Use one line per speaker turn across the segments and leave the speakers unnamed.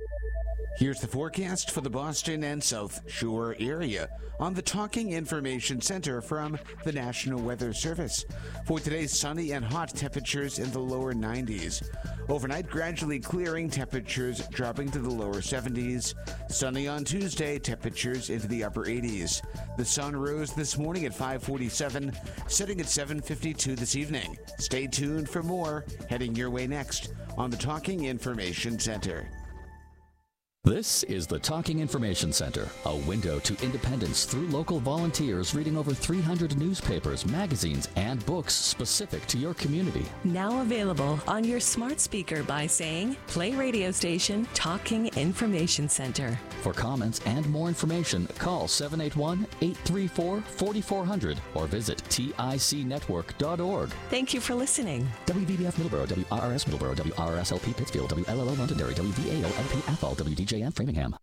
Here's the forecast for the Boston and South Shore area on the Talking Information Center from the National Weather Service. For today, sunny and hot, temperatures in the lower 90s. Overnight, gradually clearing, temperatures dropping to the lower 70s. Sunny on Tuesday, temperatures into the upper 80s. The sun rose this morning at 5:47, setting at 7:52 this evening. Stay tuned for more heading your way next on the Talking Information Center.
This is the Talking Information Center, a window to independence through local volunteers reading over 300 newspapers, magazines, and books specific to your community.
Now available on your smart speaker by saying, play radio station Talking Information Center.
For comments and more information, call 781-834-4400 or visit ticnetwork.org.
Thank you for listening.
WVBF Middleborough, WRRS Middleborough, WRSLP Pittsfield, WLLO Londonderry, WVAO-LP WDJM Framingham.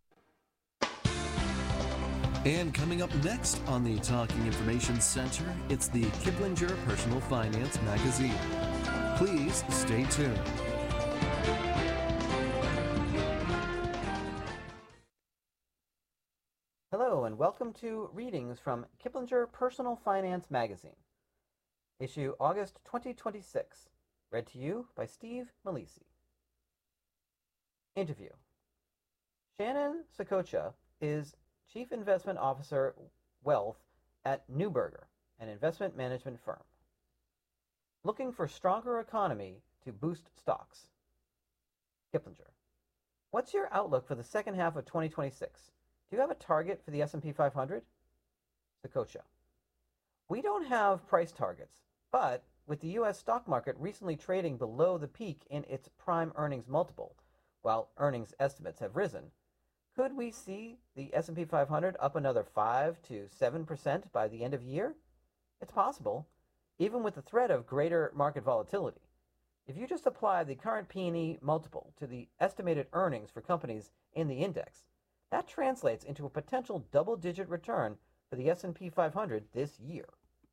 And coming up next on the Talking Information Center, it's the Kiplinger Personal Finance Magazine. Please stay tuned.
Hello and welcome to readings from Kiplinger Personal Finance Magazine, issue August 2026, read to you by Steve Malisi. Interview. Shannon Sokocha is Chief Investment Officer Wealth at Neuberger, an investment management firm. Looking for stronger economy to boost stocks. Kiplinger. What's your outlook for the second half of 2026? Do you have a target for the S&P 500? Sokocha. We don't have price targets, but with the U.S. stock market recently trading below the peak in its prime earnings multiple, while earnings estimates have risen, could we see the S&P 500 up another 5 to 7% by the end of year? It's possible, even with the threat of greater market volatility. If you just apply the current P/E multiple to the estimated earnings for companies in the index, that translates into a potential double-digit return for the S&P 500 this year.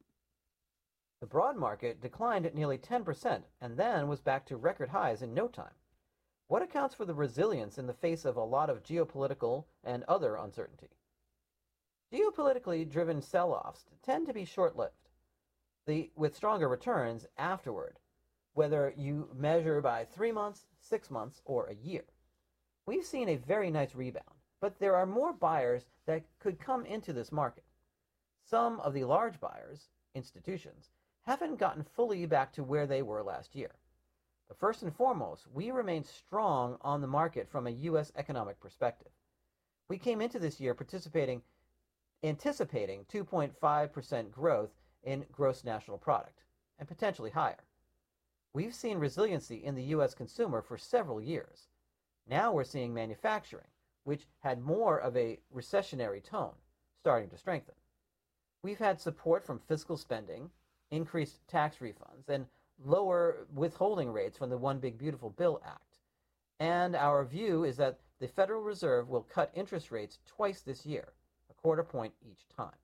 The broad market declined at nearly 10% and then was back to record highs in no time. What accounts for the resilience in the face of a lot of geopolitical and other uncertainty? Geopolitically driven sell-offs tend to be short-lived, with stronger returns afterward, whether you measure by 3 months, 6 months, or a year. We've seen a very nice rebound, but there are more buyers that could come into this market. Some of the large buyers, institutions, haven't gotten fully back to where they were last year. But first and foremost, we remain strong on the market from a U.S. economic perspective. We came into this year anticipating 2.5% growth in gross national product, and potentially higher. We've seen resiliency in the U.S. consumer for several years. Now we're seeing manufacturing, which had more of a recessionary tone, starting to strengthen. We've had support from fiscal spending, increased tax refunds, and lower withholding rates from the One Big Beautiful Bill Act. And our view is that the Federal Reserve will cut interest rates twice this year, a quarter point each time.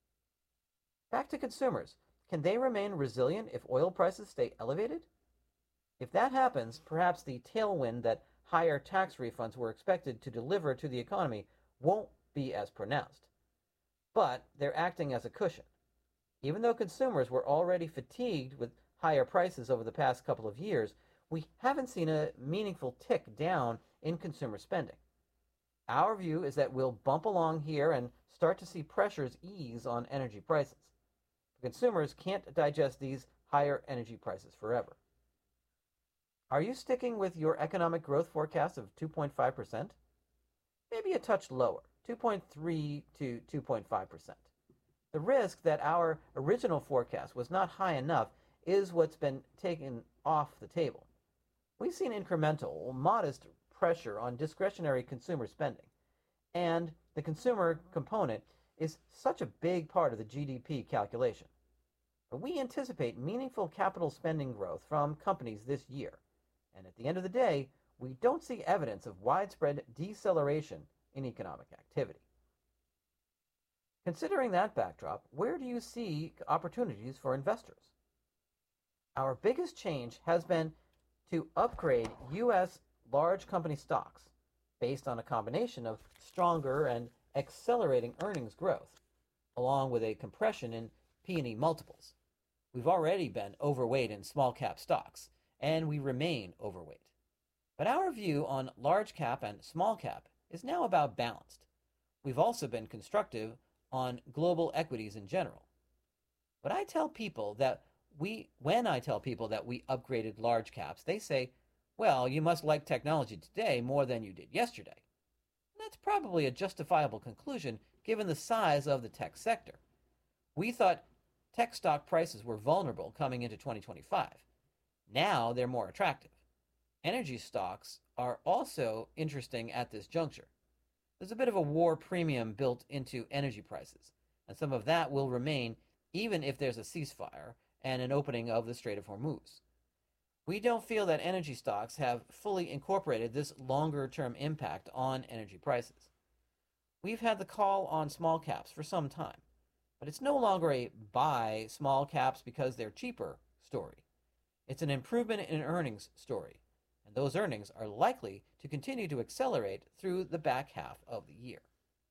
Back to consumers. Can they remain resilient if oil prices stay elevated? If that happens, perhaps the tailwind that higher tax refunds were expected to deliver to the economy won't be as pronounced. But they're acting as a cushion. Even though consumers were already fatigued with higher prices over the past couple of years, we haven't seen a meaningful tick down in consumer spending. Our view is that we'll bump along here and start to see pressures ease on energy prices. Consumers can't digest these higher energy prices forever. Are you sticking with your economic growth forecast of 2.5%? Maybe a touch lower, 2.3 to 2.5%. The risk that our original forecast was not high enough is what's been taken off the table. We've seen incremental, modest pressure on discretionary consumer spending, and the consumer component is such a big part of the GDP calculation. But we anticipate meaningful capital spending growth from companies this year, and at the end of the day, we don't see evidence of widespread deceleration in economic activity. Considering that backdrop, where do you see opportunities for investors? Our biggest change has been to upgrade U.S. large company stocks, based on a combination of stronger and accelerating earnings growth, along with a compression in P/E multiples. We've already been overweight in small cap stocks, and we remain overweight. But our view on large cap and small cap is now about balanced. We've also been constructive on global equities in general. When I tell people that we upgraded large caps, they say, well, you must like technology today more than you did yesterday. And that's probably a justifiable conclusion given the size of the tech sector. We thought tech stock prices were vulnerable coming into 2025. Now they're more attractive. Energy stocks are also interesting at this juncture. There's a bit of a war premium built into energy prices, and some of that will remain even if there's a ceasefire and an opening of the Strait of Hormuz. We don't feel that energy stocks have fully incorporated this longer-term impact on energy prices. We've had the call on small caps for some time, but it's no longer a buy small caps because they're cheaper story. It's an improvement in earnings story, and those earnings are likely to continue to accelerate through the back half of the year.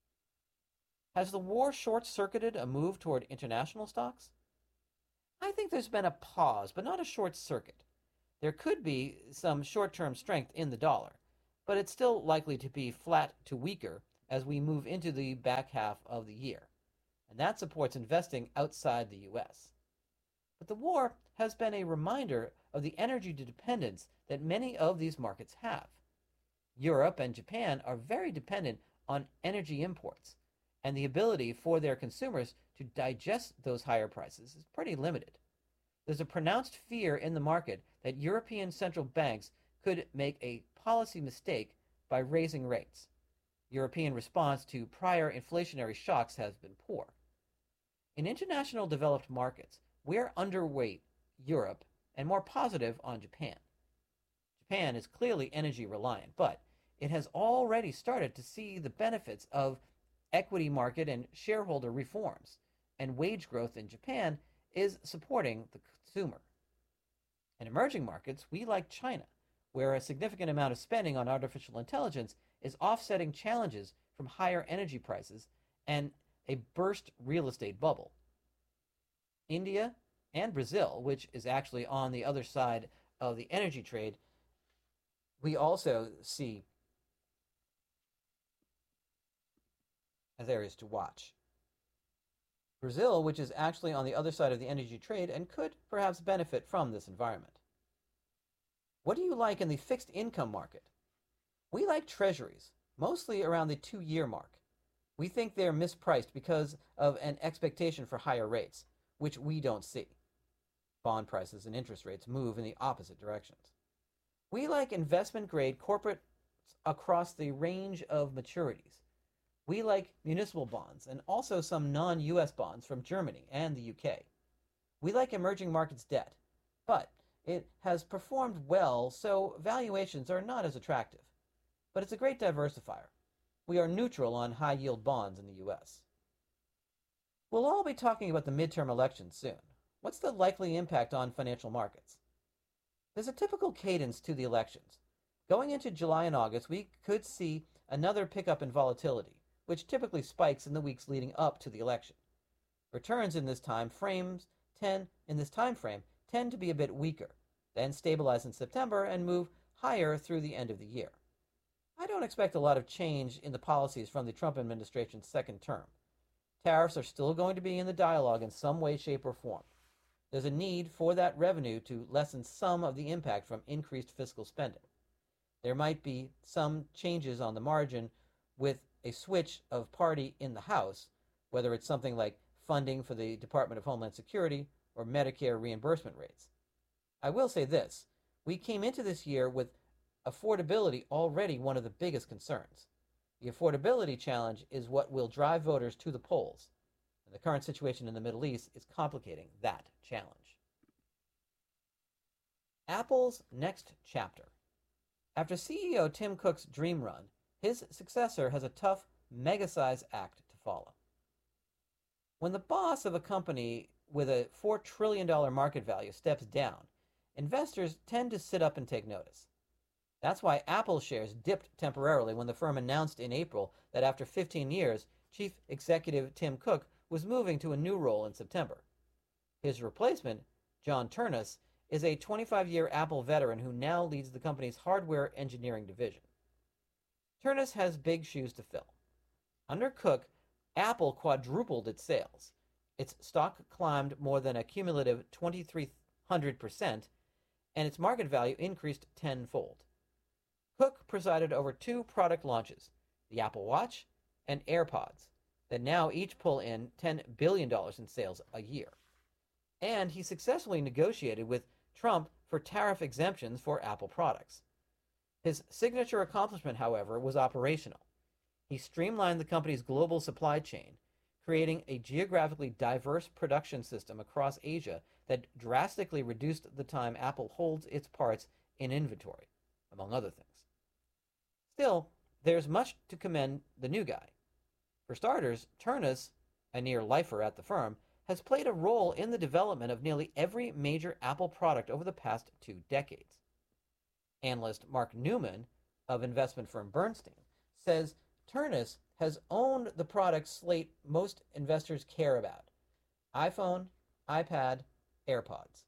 Has the war short-circuited a move toward international stocks? I think there's been a pause, but not a short circuit. There could be some short-term strength in the dollar, but it's still likely to be flat to weaker as we move into the back half of the year, and that supports investing outside the U.S. But the war has been a reminder of the energy dependence that many of these markets have. Europe and Japan are very dependent on energy imports, and the ability for their consumers to digest those higher prices is pretty limited. There's a pronounced fear in the market that European central banks could make a policy mistake by raising rates. European response to prior inflationary shocks has been poor. In international developed markets, we're underweight Europe and more positive on Japan. Japan is clearly energy reliant, but it has already started to see the benefits of equity market and shareholder reforms, and wage growth in Japan is supporting the consumer. In emerging markets, we like China, where a significant amount of spending on artificial intelligence is offsetting challenges from higher energy prices and a burst real estate bubble. India and Brazil, which is actually on the other side of the energy trade, we also see as areas to watch. Brazil, which is actually on the other side of the energy trade and could perhaps benefit from this environment. What do you like in the fixed income market? We like treasuries, mostly around the 2-year mark. We think they're mispriced because of an expectation for higher rates, which we don't see. Bond prices and interest rates move in the opposite directions. We like investment-grade corporates across the range of maturities. We like municipal bonds and also some non-U.S. bonds from Germany and the UK. We like emerging markets debt, but it has performed well, so valuations are not as attractive. But it's a great diversifier. We are neutral on high-yield bonds in the U.S. We'll all be talking about the midterm elections soon. What's the likely impact on financial markets? There's a typical cadence to the elections. Going into July and August, we could see another pickup in volatility, which typically spikes in the weeks leading up to the election. Returns in this time frame tend to be a bit weaker, then stabilize in September and move higher through the end of the year. I don't expect a lot of change in the policies from the Trump administration's second term. Tariffs are still going to be in the dialogue in some way, shape, or form. There's a need for that revenue to lessen some of the impact from increased fiscal spending. There might be some changes on the margin with a switch of party in the House, whether it's something like funding for the Department of Homeland Security or Medicare reimbursement rates. I will say this, we came into this year with affordability already one of the biggest concerns. The affordability challenge is what will drive voters to the polls, and the current situation in the Middle East is complicating that challenge. Apple's next chapter. After CEO Tim Cook's dream run, his successor has a tough, mega-size act to follow. When the boss of a company with a $4 trillion market value steps down, investors tend to sit up and take notice. That's why Apple shares dipped temporarily when the firm announced in April that after 15 years, Chief Executive Tim Cook was moving to a new role in September. His replacement, John Ternus, is a 25-year Apple veteran who now leads the company's hardware engineering division. Ternus has big shoes to fill. Under Cook, Apple quadrupled its sales. Its stock climbed more than a cumulative 2,300%, and its market value increased tenfold. Cook presided over 2 product launches, the Apple Watch and AirPods, that now each pull in $10 billion in sales a year. And he successfully negotiated with Trump for tariff exemptions for Apple products. His signature accomplishment, however, was operational. He streamlined the company's global supply chain, creating a geographically diverse production system across Asia that drastically reduced the time Apple holds its parts in inventory, among other things. Still, there's much to commend the new guy. For starters, Ternus, a near-lifer at the firm, has played a role in the development of nearly every major Apple product over the past 2 decades. Analyst Mark Newman of investment firm Bernstein says Ternus has owned the product slate most investors care about: iPhone, iPad, AirPods.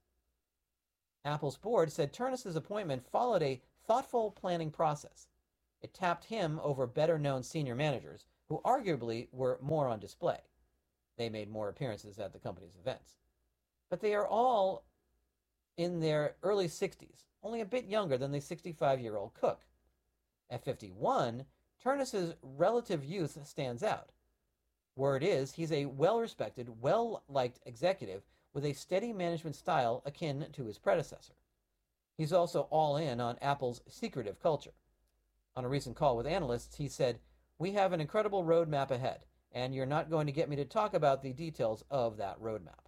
Apple's board said Ternus's appointment followed a thoughtful planning process. It tapped him over better-known senior managers who arguably were more on display. They made more appearances at the company's events. But they are all in their early 60s, only a bit younger than the 65-year-old Cook. At 51, Ternus's relative youth stands out. Word is, he's a well-respected, well-liked executive with a steady management style akin to his predecessor. He's also all in on Apple's secretive culture. On a recent call with analysts, he said, "We have an incredible roadmap ahead, and you're not going to get me to talk about the details of that roadmap."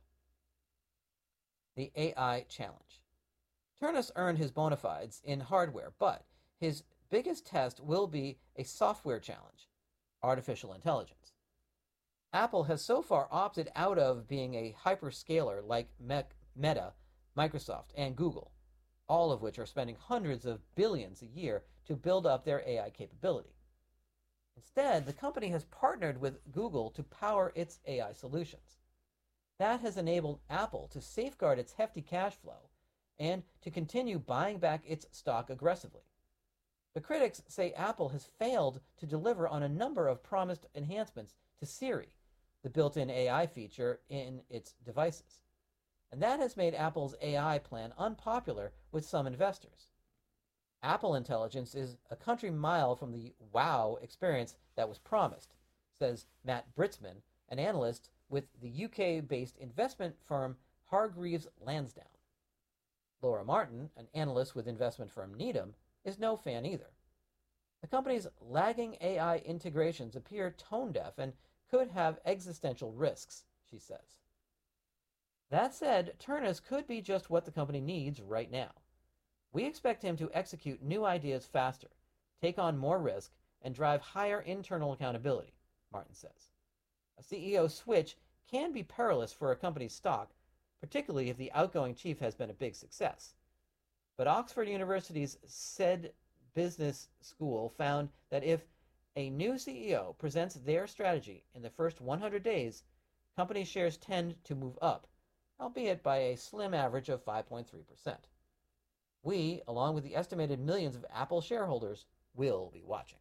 The AI challenge. Ternus earned his bona fides in hardware, but his biggest test will be a software challenge: artificial intelligence. Apple has so far opted out of being a hyperscaler like Meta, Microsoft, and Google, all of which are spending hundreds of billions a year to build up their AI capability. Instead, the company has partnered with Google to power its AI solutions. That has enabled Apple to safeguard its hefty cash flow and to continue buying back its stock aggressively. The critics say Apple has failed to deliver on a number of promised enhancements to Siri, the built-in AI feature in its devices. And that has made Apple's AI plan unpopular with some investors. Apple Intelligence is a country mile from the wow experience that was promised, says Matt Britzman, an analyst with the UK-based investment firm Hargreaves Lansdown. Laura Martin, an analyst with investment firm Needham, is no fan either. The company's lagging AI integrations appear tone-deaf and could have existential risks, she says. That said, Ternus could be just what the company needs right now. We expect him to execute new ideas faster, take on more risk, and drive higher internal accountability, Martin says. A CEO switch can be perilous for a company's stock, particularly if the outgoing chief has been a big success. But Oxford University's Said Business School found that if a new CEO presents their strategy in the first 100 days, company shares tend to move up, albeit by a slim average of 5.3%. We, along with the estimated millions of Apple shareholders, will be watching.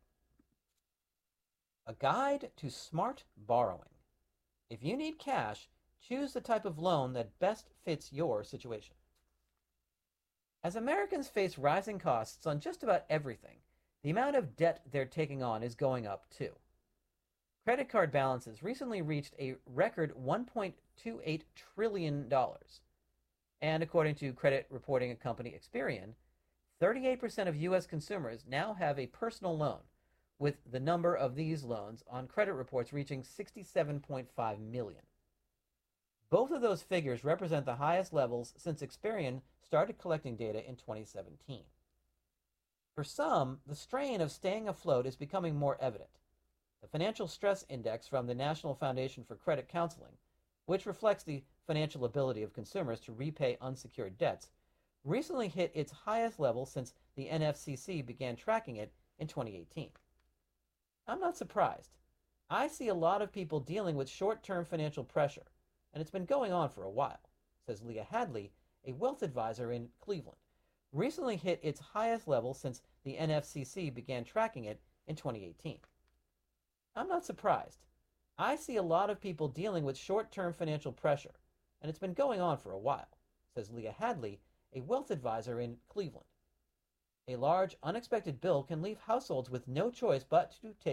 A guide to smart borrowing. If you need cash, choose the type of loan that best fits your situation. As Americans face rising costs on just about everything, the amount of debt they're taking on is going up too. Credit card balances recently reached a record $1.28 trillion. And according to credit reporting company Experian, 38% of U.S. consumers now have a personal loan, with the number of these loans on credit reports reaching 67.5 million. Both of those figures represent the highest levels since Experian started collecting data in 2017. For some, the strain of staying afloat is becoming more evident. The Financial Stress Index from the National Foundation for Credit Counseling, which reflects the financial ability of consumers to repay unsecured debts, recently hit its highest level since the NFCC began tracking it in 2018. I'm not surprised. I see a lot of people dealing with short-term financial pressure, and it's been going on for a while, says Leah Hadley, a wealth advisor in Cleveland. Recently hit its highest level since the NFCC began tracking it in 2018. I'm not surprised. I see a lot of people dealing with short-term financial pressure, and it's been going on for a while, says Leah Hadley, a wealth advisor in Cleveland. A large, unexpected bill can leave households with no choice but to take